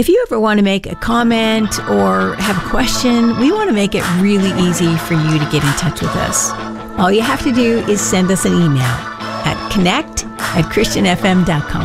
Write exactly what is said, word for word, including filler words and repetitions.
If you ever want to make a comment or have a question, we want to make it really easy for you to get in touch with us. All you have to do is send us an email at connect at christian f m dot com.